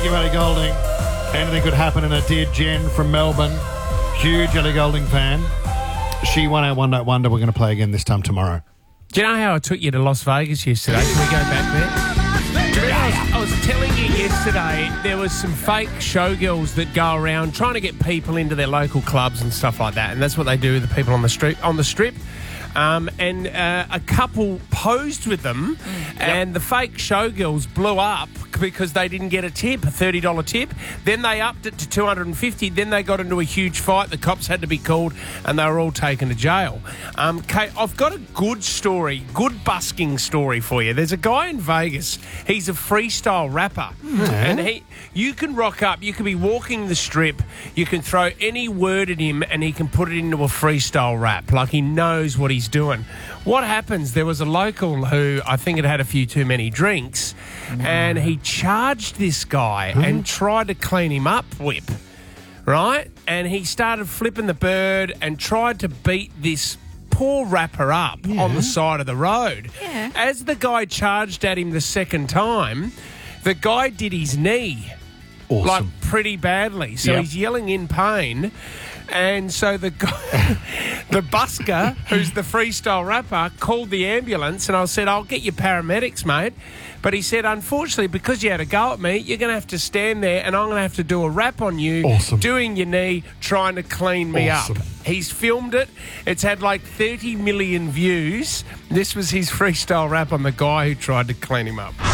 Thank you, Ellie Goulding. Anything could happen, and it did. Jen from Melbourne, huge Ellie Goulding fan. She won our One Night Wonder. We're going to play again this time tomorrow. Do you know how I took you to Las Vegas yesterday? Can we go back there? I was telling you yesterday there was some fake showgirls that go around trying to get people into their local clubs and stuff like that, and that's what they do with the people on the strip. And a couple posed with them, and the fake showgirls blew up because they didn't get a tip, a $30 tip. Then they upped it to $250. Then they got into a huge fight. The cops had to be called, and they were all taken to jail. Kate, I've got a good story, good busking story for you. There's a guy in Vegas. He's a freestyle rapper, and you can rock up. You can be walking the strip. You can throw any word at him, and he can put it into a freestyle rap. Like, he knows what he's doing. What happens, there was a local who I think had a few too many drinks, and he charged this guy and tried to clean him up, Whip, right? And he started flipping the bird and tried to beat this poor rapper up on the side of the road. Yeah. As the guy charged at him the second time, the guy did his knee. Awesome. Like, pretty badly. So he's yelling in pain. And so the guy, the busker, who's the freestyle rapper, called the ambulance, and I said, I'll get you paramedics, mate. But he said, unfortunately, because you had a go at me, you're going to have to stand there, and I'm going to have to do a rap on you, doing your knee, trying to clean me up. He's filmed it. It's had like 30 million views. This was his freestyle rap on the guy who tried to clean him up.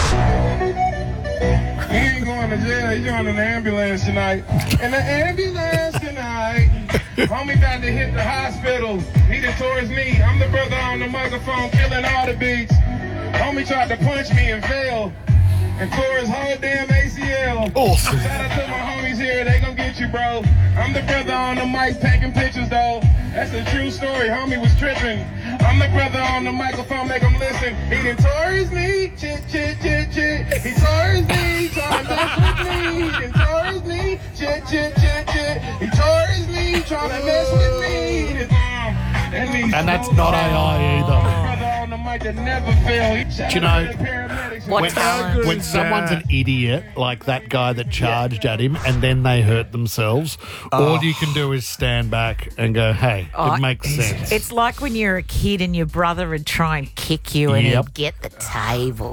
He ain't going to jail. He's on an ambulance tonight. In the ambulance tonight. Homie about to hit the hospital. He done tore his knee. I'm the brother on the microphone killing all the beats. Homie tried to punch me and failed. And tore his whole damn ACL. Awesome. Shout out to my homies here. They gon' get you, bro. I'm the brother on the mic taking pictures, though. That's a true story. Homie was tripping. I'm the brother on the microphone. Make him listen. He done tore his knee. Chit, chit, chit, chit. He tore his knee. Trying to mess with me. He done tore his knee. Chit, chit, chit, chit. He tore his knee. Trying to mess with me. And that's not AI either. Do you know, when someone's an idiot, like that guy that charged at him, and then they hurt themselves, all you can do is stand back and go, hey, it makes sense. It's like when you're a kid and your brother would try and kick you and he'd get the table.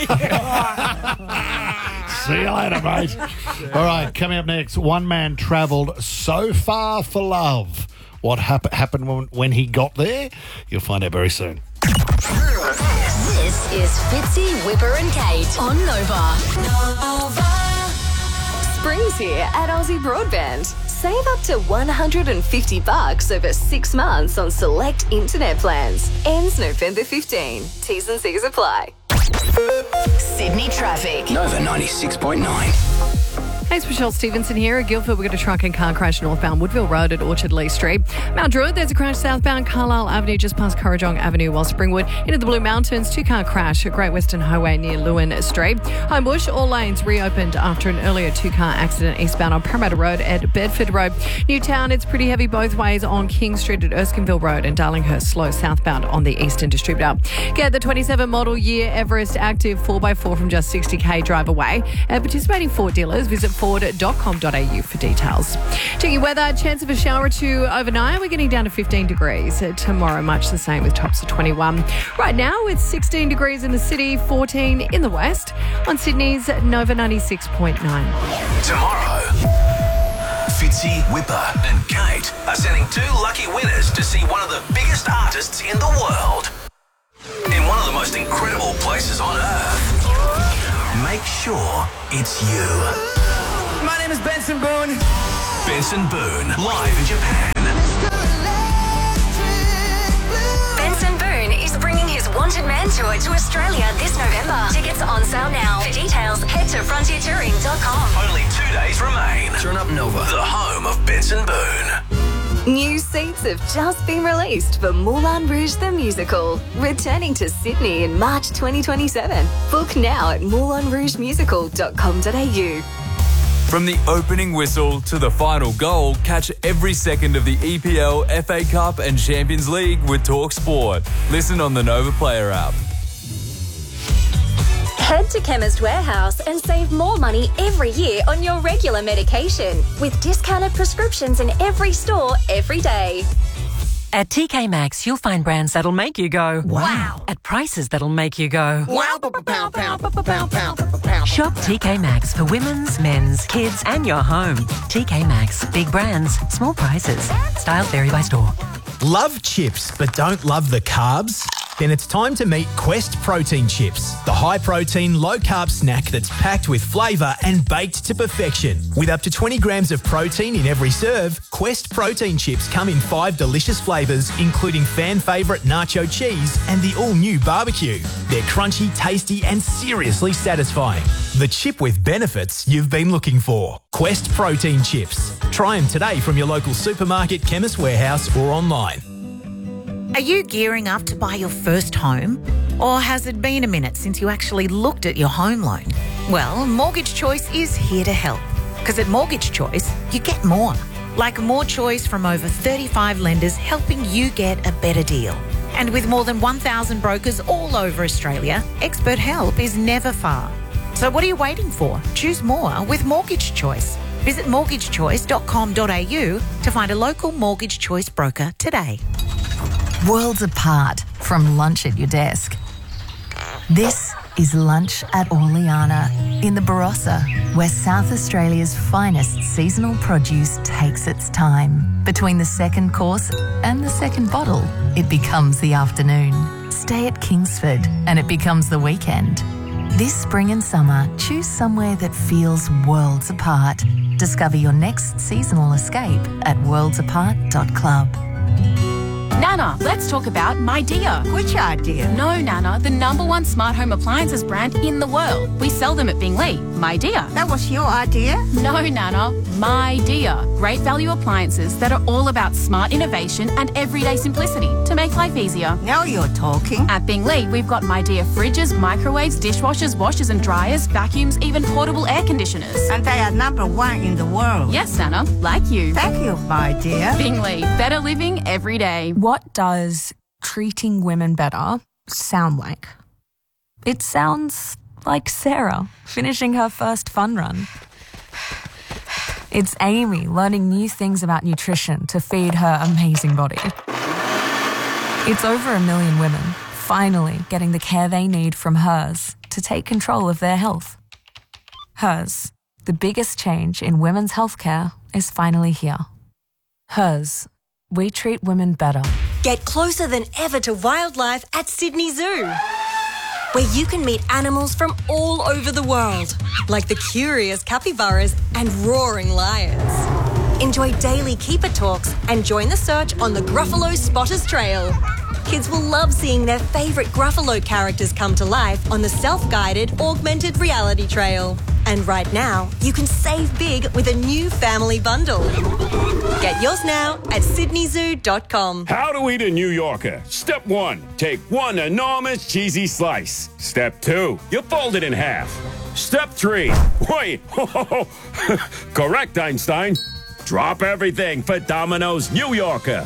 See you later, mate. All right, coming up next, one man travelled so far for love. What happened when he got there? You'll find out very soon. This is Fitzy, Whipper and Kate on Nova. Spring's here at Aussie Broadband. Save up to $150 over 6 months on select internet plans. Ends November 15. T's and C's apply. Sydney traffic. Nova 96.9. Hey, it's Michelle Stevenson here. At Guildford, we've got a truck and car crash northbound Woodville Road at Orchard Lee Street. Mount Druitt, there's a crash southbound Carlisle Avenue just past Currajong Avenue, while Springwood into the Blue Mountains. 2-car crash at Great Western Highway near Lewin Street. Homebush, all lanes reopened after an earlier 2-car accident eastbound on Parramatta Road at Bedford Road. Newtown, it's pretty heavy both ways on King Street at Erskineville Road, and Darlinghurst slow southbound on the Eastern Distributor. Get the 27 model year Everest Active 4x4 from just 60k drive away. At participating Ford dealers, visit ford.com.au for details. Checking weather, chance of a shower or two overnight. We're getting down to 15 degrees. Tomorrow, much the same with tops of 21. Right now, it's 16 degrees in the city, 14 in the west. On Sydney's Nova 96.9. Tomorrow, Fitzy, Whipper and Kate are sending 2 lucky winners to see one of the biggest artists in the world in one of the most incredible places on earth. Make sure it's you. My name is Benson Boone. Benson Boone, live in Japan. Benson Boone is bringing his Wanted Man tour to Australia this November. Tickets on sale now. For details, head to frontiertouring.com. Only 2 days remain. Turn up Nova, the home of Benson Boone. New seats have just been released for Moulin Rouge the Musical, returning to Sydney in March 2027. Book now at moulinrougemusical.com.au. From the opening whistle to the final goal, catch every second of the EPL, FA Cup and Champions League with TalkSport. Listen on the Nova Player app. Head to Chemist Warehouse and save more money every year on your regular medication with discounted prescriptions in every store every day. At TK Maxx, you'll find brands that'll make you go, wow, at prices that'll make you go, wow, Shop TK Maxx for women's, men's, kids, and your home. TK Maxx, big brands, small prices. Styles vary by store. Love chips but don't love the carbs? Then it's time to meet Quest Protein Chips, the high-protein, low-carb snack that's packed with flavour and baked to perfection. With up to 20 grams of protein in every serve, Quest Protein Chips come in 5 delicious flavours, including fan favourite nacho cheese and the all-new barbecue. They're crunchy, tasty and seriously satisfying. The chip with benefits you've been looking for. Quest Protein Chips. Try them today from your local supermarket, Chemist Warehouse or online. Are you gearing up to buy your first home? Or has it been a minute since you actually looked at your home loan? Well, Mortgage Choice is here to help. Because at Mortgage Choice, you get more. Like more choice from over 35 lenders helping you get a better deal. And with more than 1,000 brokers all over Australia, expert help is never far. So what are you waiting for? Choose more with Mortgage Choice. Visit mortgagechoice.com.au to find a local Mortgage Choice broker today. Worlds apart from lunch at your desk. This is lunch at Orleana in the Barossa, where South Australia's finest seasonal produce takes its time. Between the second course and the second bottle, it becomes the afternoon. Stay at Kingsford and it becomes the weekend. This spring and summer, choose somewhere that feels worlds apart. Discover your next seasonal escape at worldsapart.club. Nana, let's talk about My Dear. Which idea? No, Nana, the #1 smart home appliances brand in the world. We sell them at Bingley. My Dear. That was your idea? No, Nana, My Dear. Great value appliances that are all about smart innovation and everyday simplicity to make life easier. Now you're talking. At Bingley, we've got My Dear fridges, microwaves, dishwashers, washers and dryers, vacuums, even portable air conditioners. And they are #1 in the world. Yes, Nana, like you. Thank you, my dear. Bingley, better living every day. What does treating women better sound like? It sounds like Sarah finishing her first fun run. It's Amy learning new things about nutrition to feed her amazing body. It's over 1 million women finally getting the care they need from Hers to take control of their health. Hers, the biggest change in women's healthcare, is finally here. Hers, we treat women better. Get closer than ever to wildlife at Sydney Zoo, where you can meet animals from all over the world, like the curious capybaras and roaring lions. Enjoy daily keeper talks and join the search on the Gruffalo Spotters Trail. Kids will love seeing their favourite Gruffalo characters come to life on the self-guided augmented reality trail. And right now, you can save big with a new family bundle. Get yours now at sydneyzoo.com. How to eat a New Yorker. Step 1, take 1 enormous cheesy slice. Step 2, you fold it in half. Step 3, wait, correct, Einstein. Drop everything for Domino's New Yorker.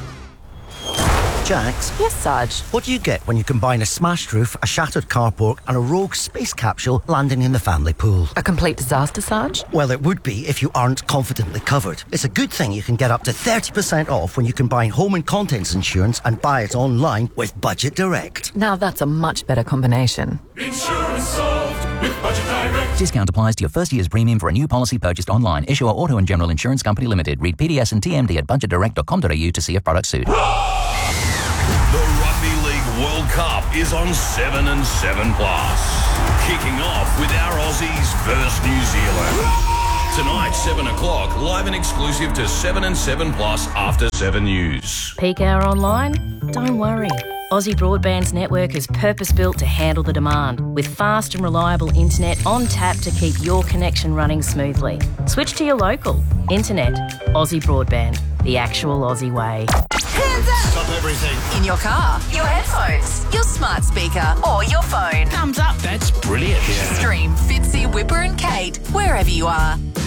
Jax? Yes, Sarge? What do you get when you combine a smashed roof, a shattered carport and a rogue space capsule landing in the family pool? A complete disaster, Sarge? Well, it would be if you aren't confidently covered. It's a good thing you can get up to 30% off when you combine home and contents insurance and buy it online with Budget Direct. Now that's a much better combination. Insurance solved with Budget Direct. Discount applies to your first year's premium for a new policy purchased online. Issuer Auto and General Insurance Company Limited. Read PDS and TMD at budgetdirect.com.au to see if products suit. The Rugby League World Cup is on 7 and 7 Plus. Kicking off with our Aussies versus New Zealand. Tonight, 7 o'clock, live and exclusive to 7 and 7 Plus after 7 News. Peak hour online? Don't worry. Aussie Broadband's network is purpose-built to handle the demand, with fast and reliable internet on tap to keep your connection running smoothly. Switch to your local. Internet. Aussie Broadband. The actual Aussie way. Hands up! Stop everything. In your car, your headphones, your smart speaker, or your phone. Thumbs up. That's brilliant. Stream Fitzy, Whipper and Kate wherever you are.